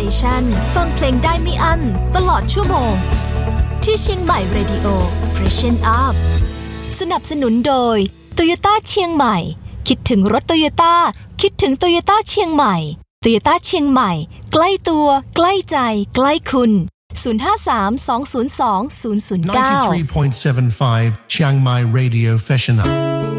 ชันฟังเพลงได้ไม่อั้นตลอดชั่วโมงที่เชียงใหม่ Radio Freshen Up สนับสนุนโดย Toyota เชียงใหม่คิดถึงรถ Toyota คิดถึง Toyota เชียงใหม่ Toyota เชียงใหม่ใกล้ตัวใกล้ใจใกล้คุณ053-202-009 93.75 Chiang Mai Radio Freshen Up